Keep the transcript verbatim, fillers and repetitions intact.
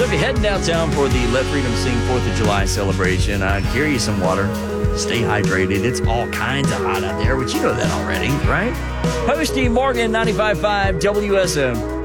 So if you're heading downtown for the Let Freedom Sing fourth of July celebration, uh, carry you some water. Stay hydrated. It's all kinds of hot out there, but you know that already, right? Posty Morgan, ninety-five point five W S M.